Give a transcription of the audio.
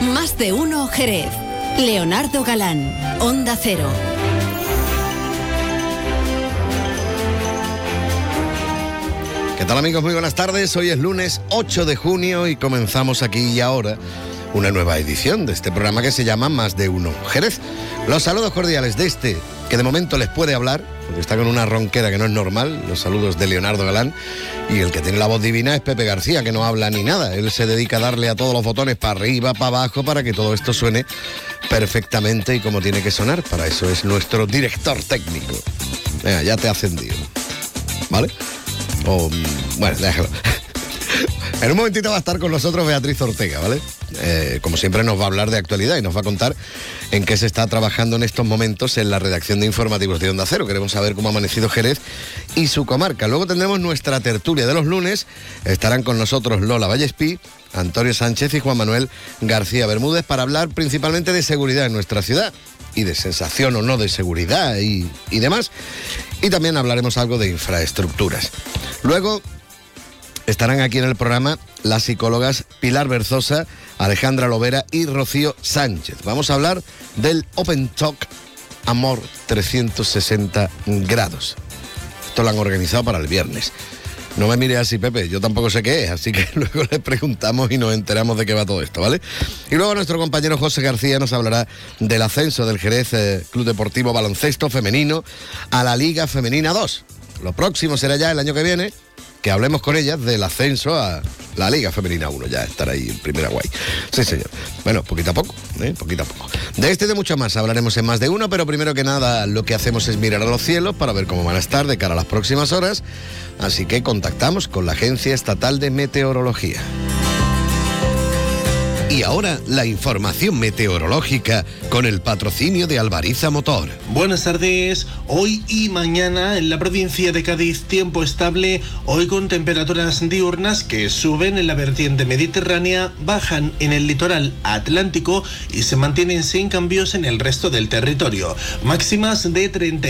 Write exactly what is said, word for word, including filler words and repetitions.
Más de uno Jerez. Leonardo Galán, Onda Cero. ¿Qué tal, amigos? Muy buenas tardes. Hoy es lunes ocho de junio y comenzamos aquí y ahora una nueva edición de este programa que se llama Más de uno Jerez. Los saludos cordiales de este, que de momento les puede hablar, porque está con una ronquera que no es normal, los saludos de Leonardo Galán, y el que tiene la voz divina es Pepe García, que no habla ni nada. Él se dedica a darle a todos los botones para arriba, para abajo, para que todo esto suene perfectamente y como tiene que sonar. Para eso es nuestro director técnico. Venga, ya te ha ascendido, ¿vale? O, bueno, déjalo. En un momentito va a estar con nosotros Beatriz Ortega, ¿vale? Eh, como siempre nos va a hablar de actualidad y nos va a contar en qué se está trabajando en estos momentos en la redacción de informativos de Onda Cero. Queremos saber cómo ha amanecido Jerez y su comarca. Luego tendremos nuestra tertulia de los lunes. Estarán con nosotros Lola Vallespí, Antonio Sánchez y Juan Manuel García Bermúdez para hablar principalmente de seguridad en nuestra ciudad y de sensación o no de seguridad y, y demás. Y también hablaremos algo de infraestructuras. Luego estarán aquí en el programa las psicólogas Pilar Berzosa, Alejandra Lovera y Rocío Sánchez. Vamos a hablar del Open Talk Amor trescientos sesenta grados. Esto lo han organizado para el viernes. No me mire así, Pepe, yo tampoco sé qué es, así que luego le preguntamos y nos enteramos de qué va todo esto, ¿vale? Y luego nuestro compañero José García nos hablará del ascenso del Jerez eh, Club Deportivo Baloncesto Femenino a la Liga Femenina dos. Lo próximo será ya el año que viene, que hablemos con ellas del ascenso a la Liga Femenina uno, ya estar ahí en primera guay. Sí, señor. Bueno, poquito a poco, ¿eh? Poquito a poco. De este y de mucho más hablaremos en Más de Uno, pero primero que nada lo que hacemos es mirar a los cielos para ver cómo van a estar de cara a las próximas horas. Así que contactamos con la Agencia Estatal de Meteorología. Y ahora la información meteorológica con el patrocinio de Albariza Motor. Buenas tardes. Hoy y mañana en la provincia de Cádiz tiempo estable, hoy con temperaturas diurnas que suben en la vertiente mediterránea, bajan en el litoral atlántico y se mantienen sin cambios en el resto del territorio. Máximas de treinta